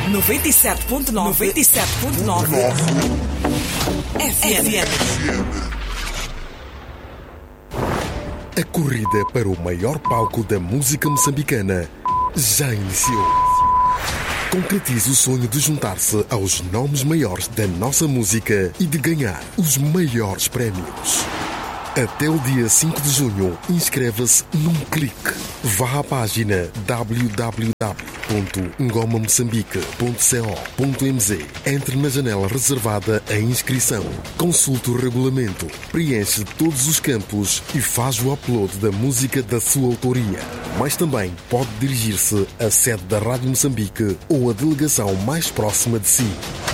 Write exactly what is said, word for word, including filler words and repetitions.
noventa e sete ponto nove. noventa e sete ponto nove. F M. A corrida para o maior palco da música moçambicana já iniciou. Concretize o sonho de juntar-se aos nomes maiores da nossa música e de ganhar os maiores prémios. Até o dia cinco de junho, inscreva-se num clique. Vá à página w w w ponto ngoma moçambique ponto co ponto m z. Entre na janela reservada à inscrição. Consulte o regulamento, preenche todos os campos e faz o upload da música da sua autoria. Mas também pode dirigir-se à sede da Rádio Moçambique ou à delegação mais próxima de si.